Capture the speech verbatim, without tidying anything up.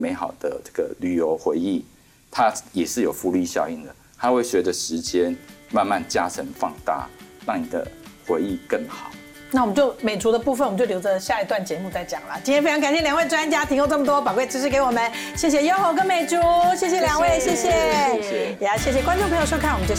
美好的这个旅游回忆，它也是有复利效应的，它会随着时间慢慢加成放大，让你的回忆更好。 那我们就美厨的部分，我们就留着下一段节目再讲啦。今天非常感谢两位专家提供这么多宝贵知识给我们，谢谢优猴跟美竹，谢谢两位，谢谢， 谢谢， 也要谢谢观众朋友收看，我们就下。